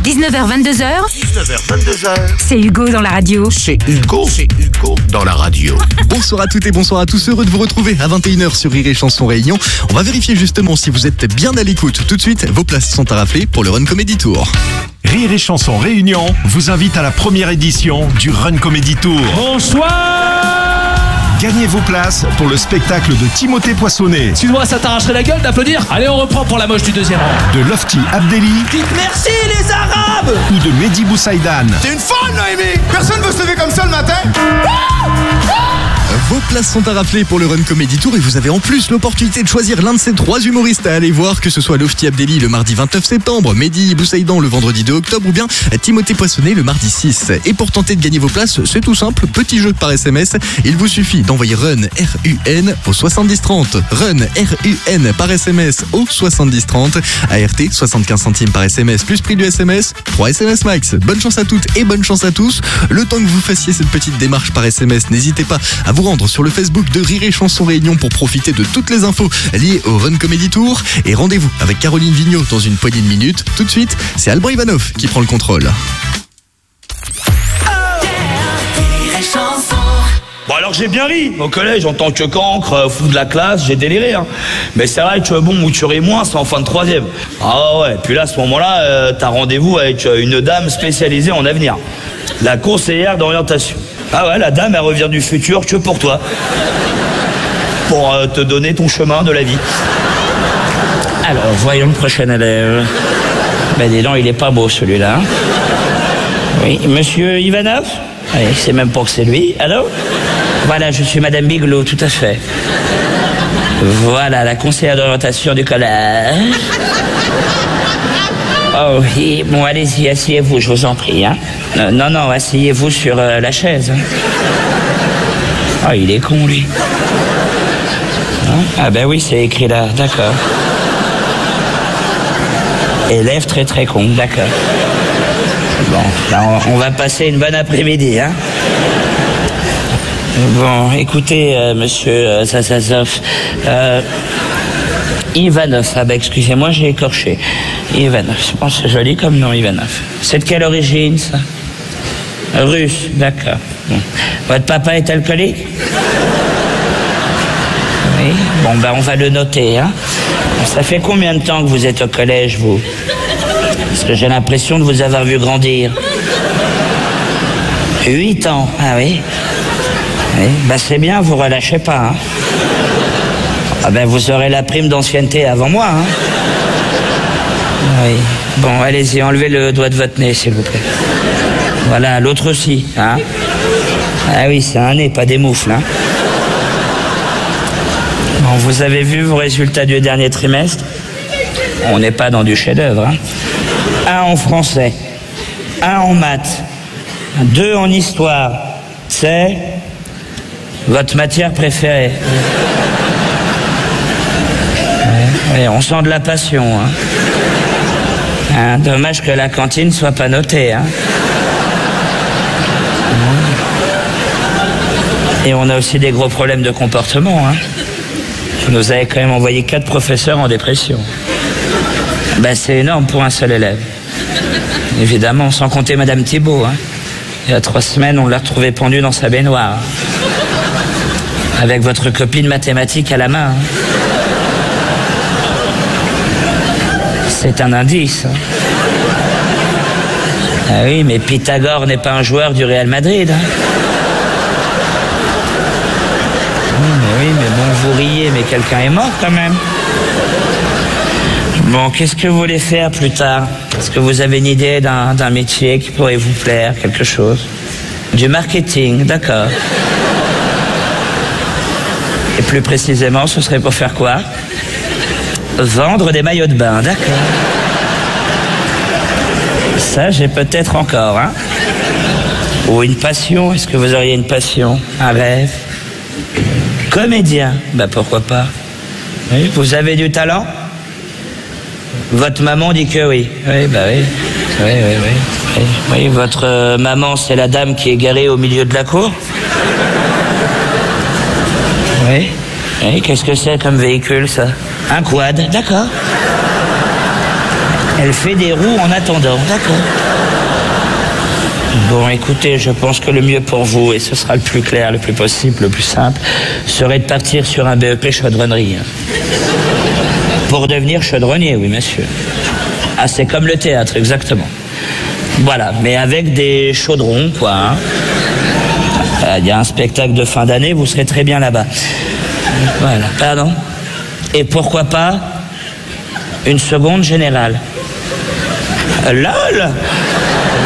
19h, 22h. 19h, 22h. C'est Hugo dans la radio. C'est Hugo dans la radio. Bonsoir à toutes et bonsoir à tous, heureux de vous retrouver à 21h sur Rire et Chanson Réunion. On va vérifier justement si vous êtes bien à l'écoute. Tout de suite, vos places sont à rafler pour le Run Comedy Tour. Rire et Chanson Réunion vous invite à la première édition du Run Comedy Tour. Bonsoir. Gagnez vos places pour le spectacle de Timothée Poissonnet, Excuse-moi, ça t'arracherait la gueule d'applaudir. Allez, on reprend pour la moche du deuxième rang. de Lofty Abdelli Dites merci les Arabes. ou de Mehdi Boussaïdan. T'es une folle, Noémie! Personne veut se lever comme ça le matin! Vos places sont à rafler pour le Run Comedy Tour et vous avez en plus l'opportunité de choisir l'un de ces trois humoristes à aller voir, que ce soit Lofty Abdelli le mardi 29 septembre, Mehdi Boussaïdan le vendredi 2 octobre ou bien Timothée Poissonnet le mardi 6. Et pour tenter de gagner vos places, c'est tout simple, petit jeu par SMS. Il vous suffit d'envoyer RUN R-U-N au 7030. RUN R-U-N par SMS au 7030. ART 75 centimes par SMS plus prix du SMS, 3 SMS max. Bonne chance à toutes et bonne chance à tous. Le temps que vous fassiez cette petite démarche par SMS, n'hésitez pas à vous rendre sur le Facebook de Rire et Chanson Réunion pour profiter de toutes les infos liées au Run Comedy Tour. Et rendez-vous avec Caroline Vigneault dans une poignée de minutes. Tout de suite, c'est Alban Ivanov qui prend le contrôle. Bon alors j'ai bien ri au collège en tant que cancre, fou de la classe, j'ai déliré hein. Mais c'est vrai que bon, où tu ris moins, c'est en fin de troisième. Ah ouais, puis là à ce moment-là, t'as rendez-vous avec une dame spécialisée en avenir, la conseillère d'orientation. Ah ouais, la dame elle revient du futur que pour toi, pour te donner ton chemin de la vie. Alors voyons le prochain élève. Ben dis donc, il est pas beau celui-là. Oui, monsieur Ivanov? Oui, c'est même pas que c'est lui. Allô? Voilà, je suis Madame Bigelow, tout à fait. Voilà, la conseillère d'orientation du collège. Oh oui, bon, allez-y, asseyez-vous, je vous en prie. Hein. Non, asseyez-vous sur la chaise. Ah, il est con, lui. Hein? Ah ben oui, c'est écrit là, d'accord. Élève très très con, d'accord. Bon, là, on va passer une bonne après-midi, hein. Bon, écoutez, monsieur Sasazov, Ivanov, ah bah excusez-moi, j'ai écorché. Ivanov, je pense que c'est joli comme nom, Ivanov. C'est de quelle origine, ça? Russe, d'accord. Bon. Votre papa est alcoolique? Oui, bon, ben on va le noter, hein. Ça fait combien de temps que vous êtes au collège, vous? Parce que j'ai l'impression de vous avoir vu grandir. 8 ans, ah oui? Oui, bah c'est bien, vous relâchez pas, hein. Ah ben vous aurez la prime d'ancienneté avant moi, hein. Oui, bon, allez-y, enlevez le doigt de votre nez, s'il vous plaît. Voilà, l'autre aussi, hein. Ah oui, c'est un nez, pas des moufles, hein. Bon, vous avez vu vos résultats du dernier trimestre? On n'est pas dans du chef-d'œuvre, hein. 1 en français, 1 en maths, 2 en histoire. C'est votre matière préférée. Ouais, on sent de la passion, hein. Dommage que la cantine soit pas notée, hein. Et on a aussi des gros problèmes de comportement, hein. Vous nous avez quand même envoyé 4 professeurs en dépression. Ben c'est énorme pour un seul élève. Évidemment, sans compter Madame Thibault, hein. Il y a 3 semaines, on l'a retrouvée pendue dans sa baignoire. Avec votre copine mathématique à la main, hein. C'est un indice, hein. Ah oui, mais Pythagore n'est pas un joueur du Real Madrid, hein. Oui, mais bon, vous riez, mais quelqu'un est mort quand même. Bon, qu'est-ce que vous voulez faire plus tard? Est-ce que vous avez une idée d'un métier qui pourrait vous plaire, quelque chose? Du marketing, d'accord. Et plus précisément, ce serait pour faire quoi? Vendre des maillots de bain, d'accord. Ça, j'ai peut-être encore, hein. Ou une passion, est-ce que vous auriez une passion? Un rêve? Comédien, bah pourquoi pas. Oui, vous avez du talent? Votre maman dit que oui. Oui, bah oui. Oui, votre maman, c'est la dame qui est garée au milieu de la cour? Oui. Oui, qu'est-ce que c'est comme véhicule, ça? Un quad, d'accord. Elle fait des roues en attendant, d'accord. Bon, écoutez, je pense que le mieux pour vous, et ce sera le plus clair, le plus possible, le plus simple, serait de partir sur un BEP chaudronnerie. Pour devenir chaudronnier, oui, monsieur. Ah, c'est comme le théâtre, exactement. Voilà, mais avec des chaudrons, quoi. Il y a un spectacle de fin d'année, vous serez très bien là-bas. Voilà, pardon. Et pourquoi pas une seconde générale. LOL!